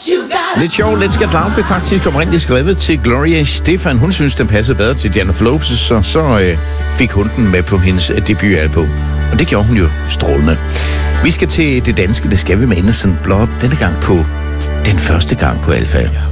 Lidt sjovt, Let's Get Loud blev faktisk oprindeligt skrevet til Gloria Stefan. Hun synes, den passede bedre til Jennifer Lopez, så fik hun den med på hendes debutalbum. Og det gjorde hun jo strålende. Vi skal til det danske, det skal vi med Innocent Blood, denne gang på den første gang på Alfa.